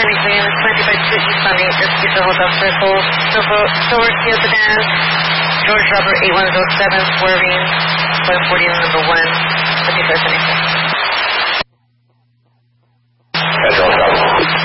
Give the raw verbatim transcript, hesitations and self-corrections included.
Miami Green, twenty by two East on eight, this is the Hotel Circle, Silver, Silver Kia Sedan, George Robert eight one zero seven, swerving, one forty number one, fifty-first and